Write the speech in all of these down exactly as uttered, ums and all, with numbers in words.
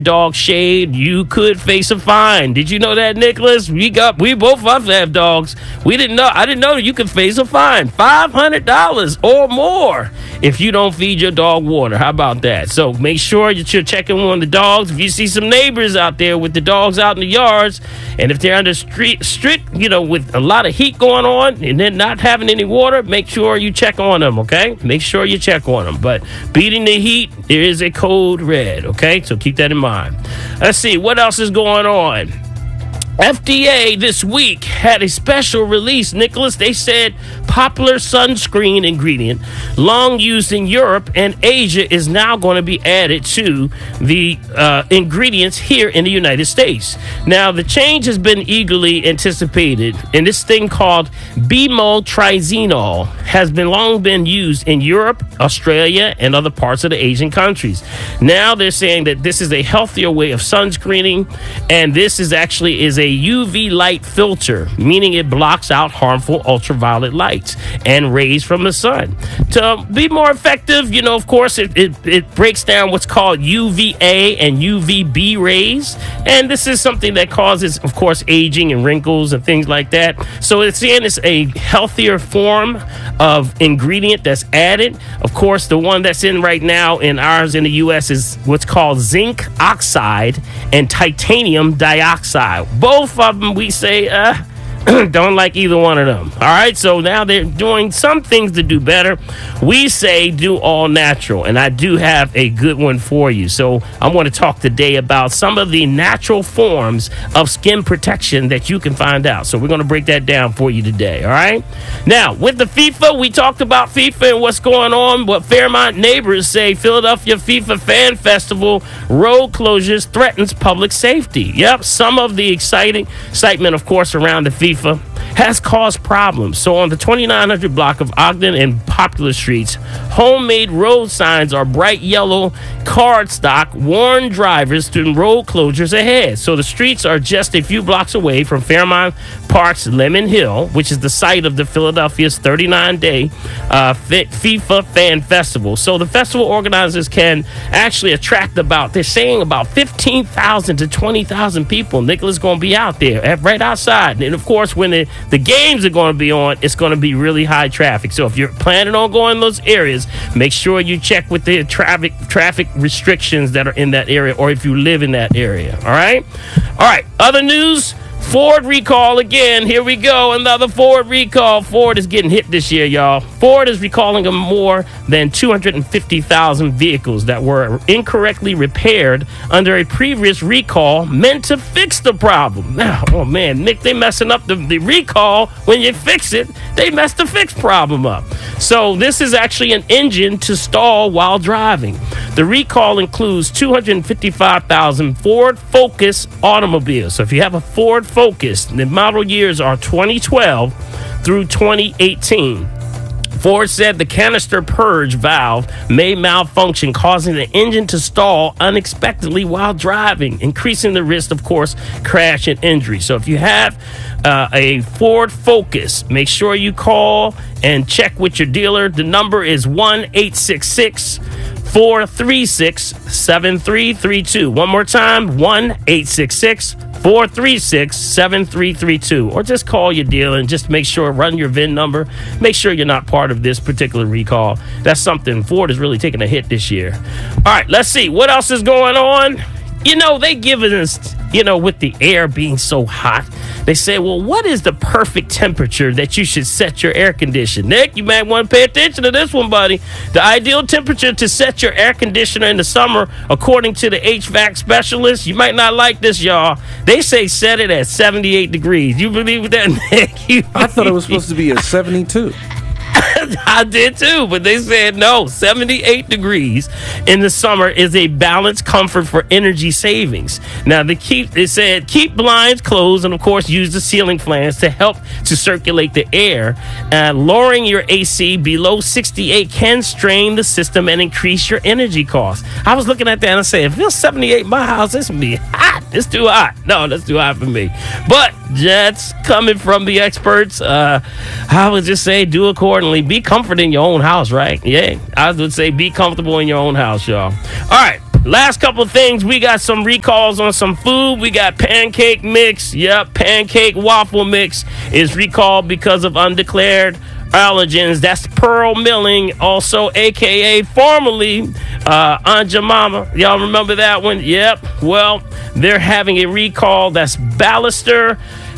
dog shade, you could face a fine. Did you know that, Nicholas? We got we both of us have dogs. We didn't know. I didn't know you could face a fine, five hundred dollars or more, if you don't feed your dog water. How about that? So make sure that you're checking on the dogs. If you see some neighbors out there with the dogs out in the yards, and if they're under street strict, you know, with a lot of heat going on and they're not having any water, make sure you check on them. Okay, make sure you check on them. But beating the heat, there is a code red. Okay, so keep that in mind. Let's see what else is going on. F D A this week had a special release, Nicholas. They said popular sunscreen ingredient long used in Europe and Asia is now going to be added to the uh, ingredients here in the United States. Now, the change has been eagerly anticipated, and this thing called bimotrizinol has been long been used in Europe, Australia, and other parts of the Asian countries. Now they're saying that this is a healthier way of sunscreening, and this is actually is a U V light filter, meaning it blocks out harmful ultraviolet lights and rays from the sun. To be more effective, you know, of course, it, it, it breaks down what's called U V A and U V B rays. And this is something that causes, of course, aging and wrinkles and things like that. So it's saying it's a healthier form of ingredient that's added. Of course, the one that's in right now in ours in the U S is what's called zinc oxide and titanium dioxide. Both of them, we say, uh, don't like either one of them. All right, so now they're doing some things to do better. We say do all natural, and I do have a good one for you. So I want to talk today about some of the natural forms of skin protection that you can find out. So we're going to break that down for you today. All right, now with the FIFA, we talked about FIFA and what's going on. What Fairmont neighbors say: Philadelphia FIFA Fan Festival road closures threatens public safety. Yep, some of the exciting excitement, of course, around the FIFA has caused problems. So on the twenty-nine hundred block of Ogden and Popular Streets, homemade road signs are bright yellow cardstock warn drivers to road closures ahead. So the streets are just a few blocks away from Fairmont Park's Lemon Hill, which is the site of the Philadelphia's thirty-nine day uh, FIFA Fan Festival. So the festival organizers can actually attract about, they're saying about fifteen thousand to twenty thousand people. Nicholas going to be out there at, right outside. And of course, when the, the games are going to be on, it's going to be really high traffic. So if you're planning on going to those areas, make sure you check with the traffic traffic restrictions that are in that area, or if you live in that area. All right. All right. Other news. Ford recall again. Here we go. Another Ford recall. Ford is getting hit this year, y'all. Ford is recalling them more than two hundred fifty thousand vehicles that were incorrectly repaired under a previous recall meant to fix the problem. Now, oh man, Nick, they messing up the, the recall. When you fix it, they mess the fix problem up. So this is actually an engine to stall while driving. The recall includes two hundred fifty-five thousand Ford Focus automobiles. So if you have a Ford Focus, the model years are twenty twelve through twenty eighteen. Ford said the canister purge valve may malfunction, causing the engine to stall unexpectedly while driving, increasing the risk, of course, crash and injury. So if you have uh, a Ford Focus, make sure you call and check with your dealer. The number is one eight six six, four three six, seven three three two. One more time, one eight six six, four three six, seven three three two. Or just call your dealer and just make sure, run your V I N number. Make sure you're not part of this particular recall. That's something Ford is really taking a hit this year. All right, let's see. What else is going on? You know, they giving us, you know, with the air being so hot, they say, well, what is the perfect temperature that you should set your air conditioner? Nick, you might want to pay attention to this one, buddy. The ideal temperature to set your air conditioner in the summer, according to the H V A C specialist, you might not like this, y'all. They say set it at seventy-eight degrees. You believe that, Nick? You I thought it was supposed to be at seventy-two. I did too, but they said no, seventy-eight degrees in the summer is a balanced comfort for energy savings. Now, the keep it said keep blinds closed and, of course, use the ceiling fans to help to circulate the air. Uh, lowering your A C below sixty-eight can strain the system and increase your energy costs. I was looking at that and I said, if it's seventy-eight in my house, it's gonna be hot. It's too hot. No, that's too hot for me. But that's coming from the experts. Uh, I would just say do accordingly. Be comfortable in your own house, right? Yeah, I would say be comfortable in your own house, y'all. All right. Last couple things, we got some recalls on some food. We got pancake mix. Yep, pancake waffle mix is recalled because of undeclared allergens. That's Pearl Milling, also A K A formerly uh, Aunt Jemima. Y'all remember that one? Yep. Well, they're having a recall. That's Ballester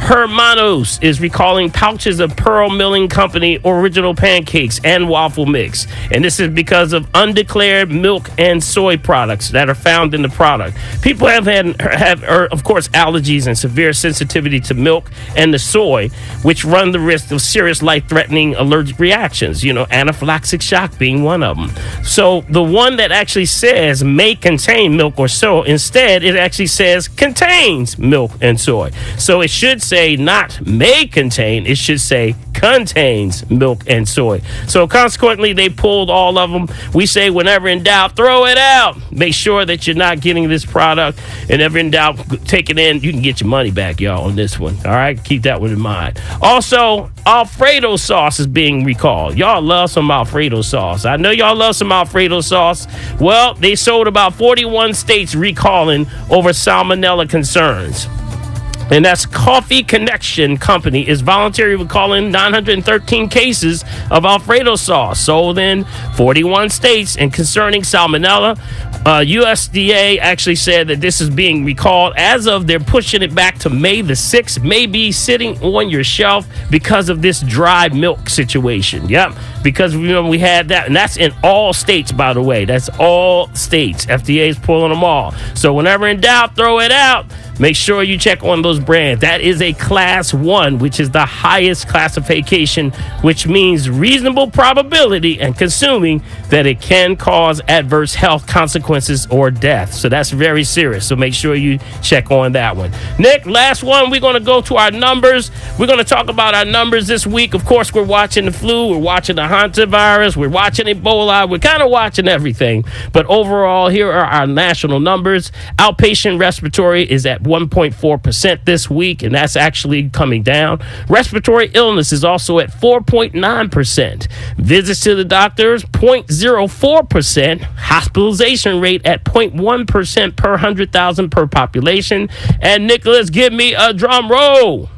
Hermanos is recalling pouches of Pearl Milling Company original pancakes and waffle mix. And this is because of undeclared milk and soy products that are found in the product. People have had, have, er, of course, allergies and severe sensitivity to milk and the soy, which run the risk of serious life-threatening allergic reactions, you know, anaphylactic shock being one of them. So the one that actually says may contain milk or soy, instead, it actually says contains milk and soy. So it should say not may contain, it should say contains milk and soy. So consequently, they pulled all of them. We say whenever in doubt, throw it out. Make sure that you're not getting this product, and ever in doubt, take it in. You can get your money back, y'all, on this one. All right, keep that one in mind. Also, Alfredo sauce is being recalled. Y'all love some Alfredo sauce. I know y'all love some Alfredo sauce. Well, they sold about forty-one states recalling over salmonella concerns. And that's Coffee Connection Company is voluntarily recalling nine hundred thirteen cases of Alfredo sauce sold in forty-one states. And concerning salmonella, uh, U S D A actually said that this is being recalled. As of, they're pushing it back to May the sixth, may be sitting on your shelf because of this dry milk situation. Yep, because remember we had that, and that's in all states, by the way. That's all states. F D A is pulling them all. So whenever in doubt, throw it out. Make sure you check on those brands. That is a class one, which is the highest classification, which means reasonable probability and consuming that it can cause adverse health consequences or death. So that's very serious. So make sure you check on that one. Nick, last one, we're going to go to our numbers. We're going to talk about our numbers this week. Of course, we're watching the flu. We're watching the hantavirus. We're watching Ebola. We're kind of watching everything. But overall, here are our national numbers. Outpatient respiratory is at one point four percent this week, and that's actually coming down. Respiratory illness is also at four point nine percent. Visits to the doctors, zero point zero four percent. Hospitalization rate at zero point one percent per one hundred thousand per population. And Nicholas, give me a drum roll.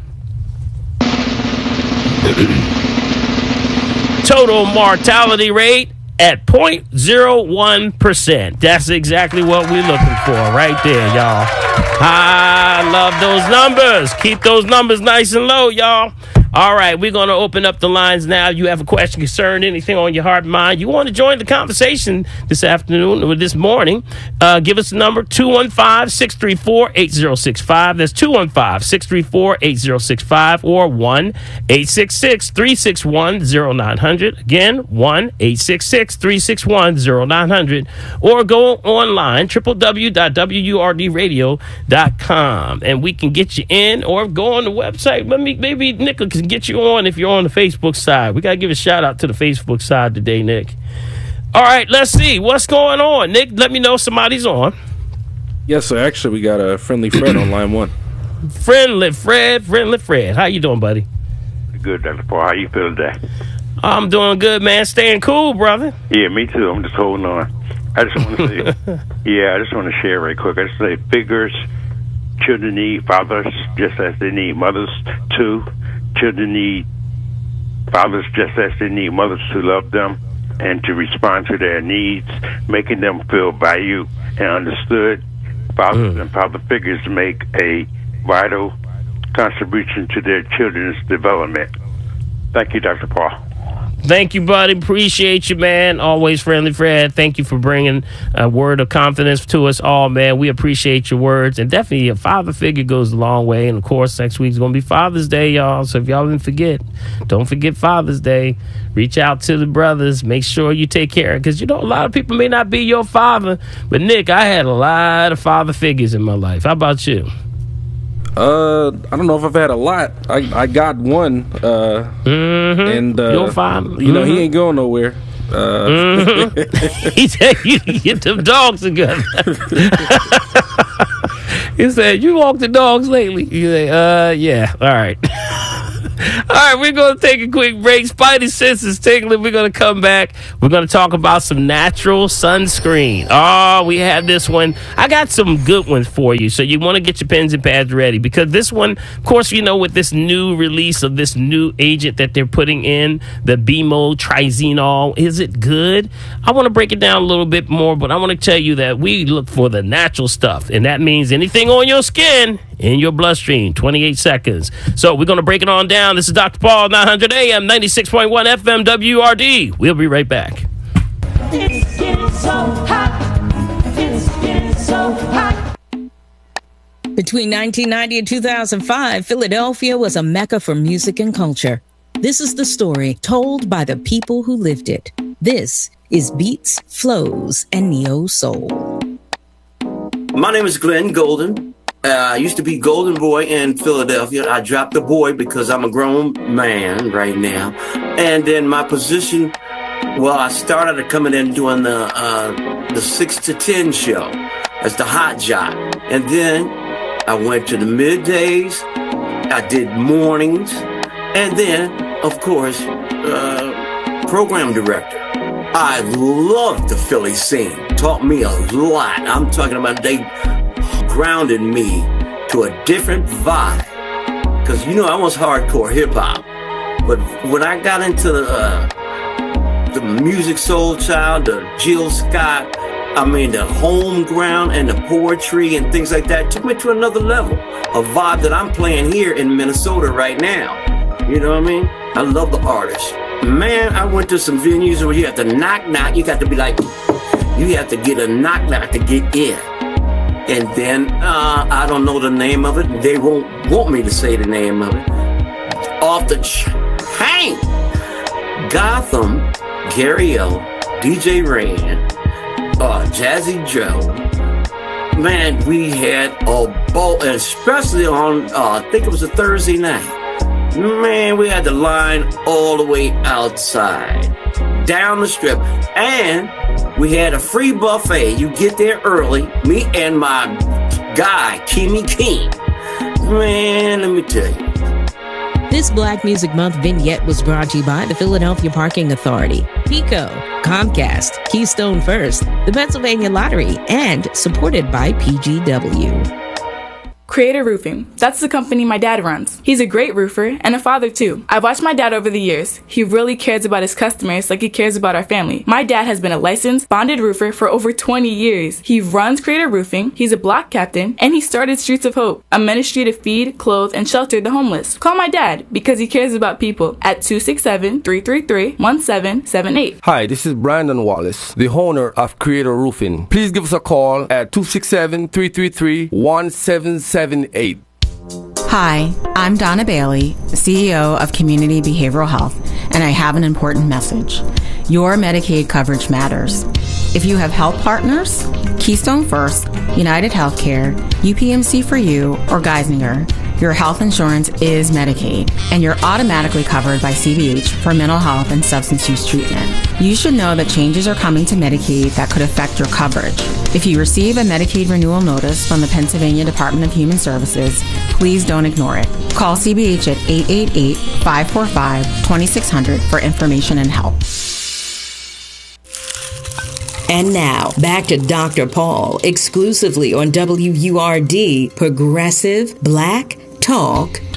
Total mortality rate at zero point zero one percent. That's exactly what we're looking for right there, y'all. I love those numbers. Keep those numbers nice and low, y'all. All right, we're going to open up the lines now. You have a question, concern, anything on your heart and mind, you want to join the conversation this afternoon or this morning, uh, give us the number two one five, six three four, eight zero six five. That's two one five, six three four, eight zero six five or one eight six six, three six one, zero nine zero zero. Again, one eight six six, three six one, zero nine zero zero. Or go online, w w w dot w u r d radio dot com, and we can get you in, or go on the website. Maybe, maybe Nick can get you on if you're on the Facebook side. We got to give a shout out to the Facebook side today, Nick. All right, let's see what's going on. Nick, let me know somebody's on. Yes, sir. Actually, we got a friendly Fred on line one. Friendly Fred, friendly Fred. How you doing, buddy? Good, Doctor Paul. How you feeling today? I'm doing good, man. Staying cool, brother. Yeah, me too. I'm just holding on. I just want to say, yeah, I just want to share right quick. I just say, figures, children need fathers just as they need mothers too. Children need fathers just as they need mothers to love them and to respond to their needs, making them feel valued and understood. Fathers mm. and father figures make a vital contribution to their children's development. Thank you, Doctor Paul. Thank you, buddy. Appreciate you, man. Always friendly, Fred. Thank you for bringing a word of confidence to us all, man. We appreciate your words. And definitely a father figure goes a long way. And, of course, next week's going to be Father's Day, y'all. So if y'all didn't forget, don't forget Father's Day. Reach out to the brothers. Make sure you take care. Because, you know, a lot of people may not be your father. But, Nick, I had a lot of father figures in my life. How about you? Uh, I don't know if I've had a lot. I I got one. Uh, mm-hmm. and uh, You'll find, you mm-hmm. know, he ain't going nowhere. Uh, mm-hmm. He said you get them dogs together. He said you walk the dogs lately. You say, uh, yeah, all right. All right, we're going to take a quick break. Spidey senses tingling. We're going to come back. We're going to talk about some natural sunscreen. Oh, we have this one. I got some good ones for you. So you want to get your pens and pads ready because this one, of course, you know, with this new release of this new agent that they're putting in, the B M O trizinol, is it good? I want to break it down a little bit more, but I want to tell you that we look for the natural stuff, and that means anything on your skin, in your bloodstream, twenty-eight seconds. So we're going to break it on down. This is Doctor Paul, nine hundred A M, ninety-six point one F M, W R D. We'll be right back. It's getting so hot. It's getting so hot. Between nineteen ninety and two thousand five, Philadelphia was a mecca for music and culture. This is the story told by the people who lived it. This is Beats, Flows, and Neo Soul. My name is Glenn Golden. Uh, I used to be Golden Boy in Philadelphia. I dropped the boy because I'm a grown man right now. And then my position, well, I started coming in doing the uh, the six to ten show as the hot jock. And then I went to the middays. I did mornings. And then, of course, uh, program director. I loved the Philly scene. Taught me a lot. I'm talking about they grounded me to a different vibe. Because, you know, I was hardcore hip-hop. But when I got into the, uh, the music Soul Child, the Jill Scott, I mean, the home ground and the poetry and things like that took me to another level. A vibe that I'm playing here in Minnesota right now. You know what I mean? I love the artists. Man, I went to some venues where you have to knock, knock. You got to be like, you have to get a knock, knock to get in. And then, uh, I don't know the name of it. They won't want me to say the name of it. Off the chain. Gotham, Gary O, D J Rain, uh, Jazzy Joe. Man, we had a ball, especially on, uh, I think it was a Thursday night. Man, we had the line all the way outside, down the strip. And we had a free buffet. You get there early. Me and my guy, Kimmy King. Man, let me tell you. This Black Music Month vignette was brought to you by the Philadelphia Parking Authority, PICO, Comcast, Keystone First, the Pennsylvania Lottery, and supported by P G W. Creator Roofing. That's the company my dad runs. He's a great roofer and a father too. I've watched my dad over the years. He really cares about his customers like he cares about our family. My dad has been a licensed, bonded roofer for over twenty years. He runs Creator Roofing, he's a block captain, and he started Streets of Hope, a ministry to feed, clothe, and shelter the homeless. Call my dad because he cares about people at two six seven, three three three, one seven seven eight. Hi, this is Brandon Wallace, the owner of Creator Roofing. Please give us a call at two six seven, three three three, one seven seven eight. Hi, I'm Donna Bailey, C E O of Community Behavioral Health, and I have an important message. Your Medicaid coverage matters. If you have health partners, Keystone First, United Healthcare, U P M C for You, or Geisinger, your health insurance is Medicaid, and you're automatically covered by C B H for mental health and substance use treatment. You should know that changes are coming to Medicaid that could affect your coverage. If you receive a Medicaid renewal notice from the Pennsylvania Department of Human Services, please don't ignore it. Call C B H at eight eight eight, five four five, two six zero zero for information and help. And now, back to Doctor Paul, exclusively on W U R D, Progressive Black Talk